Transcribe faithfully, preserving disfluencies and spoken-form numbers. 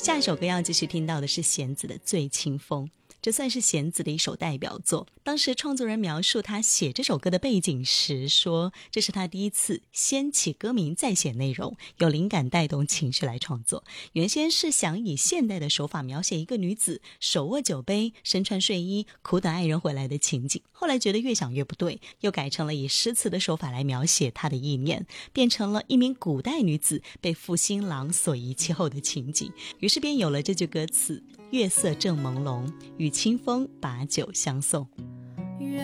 下一首歌要继续听到的是弦子的《醉清风》，这算是弦子的一首代表作。当时创作人描述他写这首歌的背景时说，这是他第一次先起歌名再写内容，有灵感带动情绪来创作。原先是想以现代的手法描写一个女子手握酒杯，身穿睡衣，苦等爱人回来的情景，后来觉得越想越不对，又改成了以诗词的手法来描写她的意念，变成了一名古代女子被负心郎所遗弃后的情景，于是便有了这句歌词：月色正朦胧，与清风把酒相送。